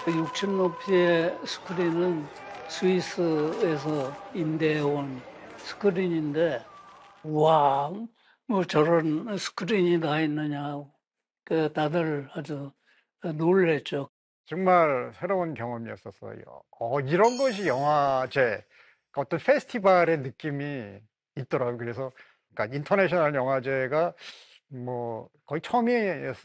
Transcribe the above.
6층 높이의 스크린은 스위스에서 임대해온 스크린인데, 와, 뭐 저런 스크린이 다 있느냐. 다들 아주 놀랬죠. 정말 새로운 경험이었었어요. 이런 것이 영화제, 어떤 페스티벌의 느낌이 있더라고요. 그래서, 그러니까 인터내셔널 영화제가 뭐 거의 처음이었어요.